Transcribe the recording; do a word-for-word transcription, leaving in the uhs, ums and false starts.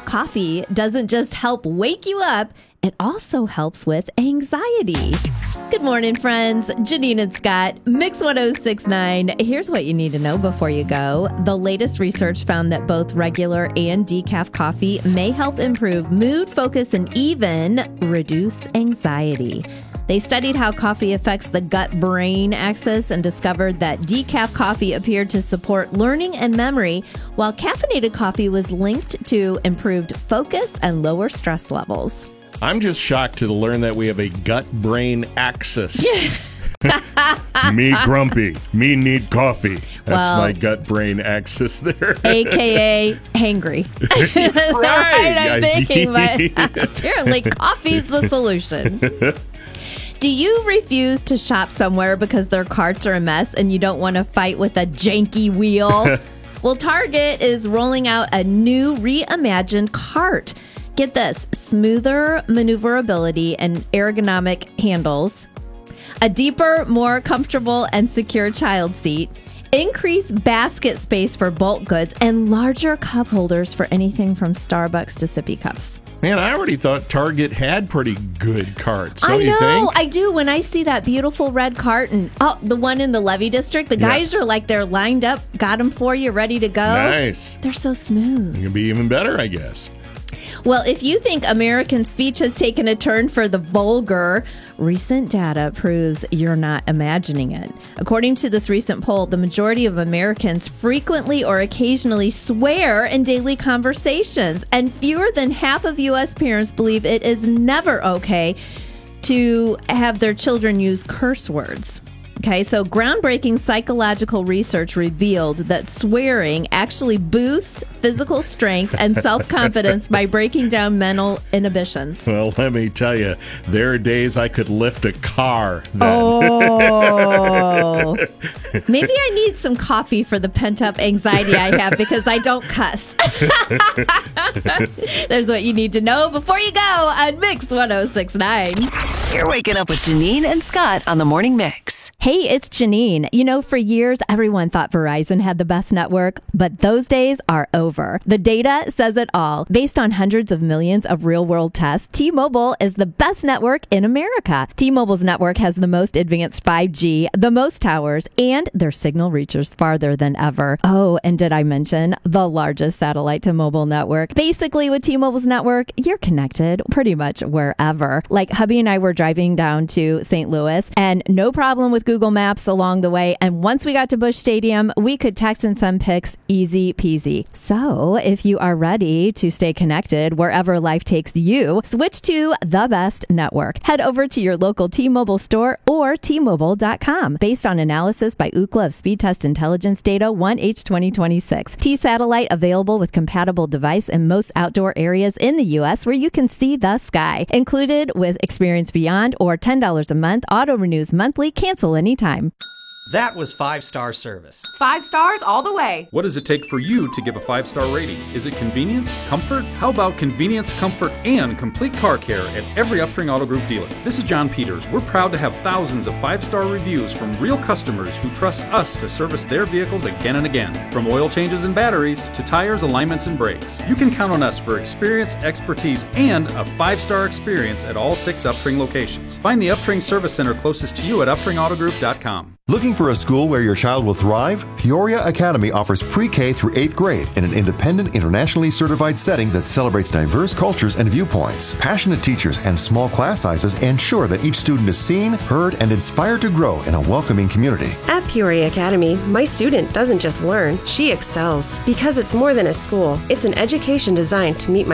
coffee doesn't just help wake you up, it also helps with anxiety. Good morning, friends. Janine and Scott, Mix one oh six point nine. Here's what you need to know before you go. The latest research found that both regular and decaf coffee may help improve mood, focus, and even reduce anxiety. They studied how coffee affects the gut-brain axis and discovered that decaf coffee appeared to support learning and memory, while caffeinated coffee was linked to improved focus and lower stress levels. I'm just shocked to learn that we have a gut-brain axis. Me grumpy. Me need coffee. That's well, my gut-brain axis there. A K A hangry. Right. right, I'm thinking, but apparently coffee's the solution. Do you refuse to shop somewhere because their carts are a mess and you don't want to fight with a janky wheel? Well, Target is rolling out a new reimagined cart. Get this, smoother maneuverability and ergonomic handles, a deeper, more comfortable and secure child seat, increased basket space for bulk goods, and larger cup holders for anything from Starbucks to sippy cups. Man, I already thought Target had pretty good carts, don't I know, you think? I do. When I see that beautiful red cart and oh, the one in the Levy District, the guys yeah. are like they're lined up, got them for you, ready to go. Nice. They're so smooth. It can be even better, I guess. Well, if you think American speech has taken a turn for the vulgar, recent data proves you're not imagining it. According to this recent poll, the majority of Americans frequently or occasionally swear in daily conversations, and fewer than half of U S parents believe it is never okay to have their children use curse words. Okay, so groundbreaking psychological research revealed that swearing actually boosts physical strength and self-confidence by breaking down mental inhibitions. Well, let me tell you, there are days I could lift a car. Then. Oh, maybe I need some coffee for the pent-up anxiety I have because I don't cuss. There's what you need to know before you go on Mix one oh six point nine. You're waking up with Janine and Scott on the Morning Mix. Hey, it's Janine. You know, for years, everyone thought Verizon had the best network, but those days are over. The data says it all. Based on hundreds of millions of real-world tests, T-Mobile is the best network in America. T-Mobile's network has the most advanced five G, the most towers, and their signal reaches farther than ever. Oh, and did I mention the largest satellite-to-mobile network? Basically, with T-Mobile's network, you're connected pretty much wherever. Like, hubby and I were driving down to Saint Louis, and no problem with Google Maps along the way. And once we got to Busch Stadium, we could text and send pics easy peasy. So if you are ready to stay connected wherever life takes you, switch to the best network. Head over to your local T-Mobile store or T Mobile dot com. Based on analysis by Ookla of Speed Test Intelligence data one H twenty twenty-six. T-Satellite available with compatible device in most outdoor areas in the U S where you can see the sky. Included with Experience Beyond or ten dollars a month. Auto renews monthly. Cancel anytime. That was five-star service. Five stars all the way. What does it take for you to give a five-star rating? Is it convenience? Comfort? How about convenience, comfort, and complete car care at every Upstring Auto Group dealer? This is John Peters. We're proud to have thousands of five-star reviews from real customers who trust us to service their vehicles again and again. From oil changes and batteries to tires, alignments, and brakes. You can count on us for experience, expertise, and a five-star experience at all six Upstring locations. Find the Upstring Service Center closest to you at upstring auto group dot com. Looking for a school where your child will thrive? Peoria Academy offers pre-K through eighth grade in an independent, internationally certified setting that celebrates diverse cultures and viewpoints. Passionate teachers and small class sizes ensure that each student is seen, heard, and inspired to grow in a welcoming community. At Peoria Academy, my student doesn't just learn, she excels. Because it's more than a school, it's an education designed to meet my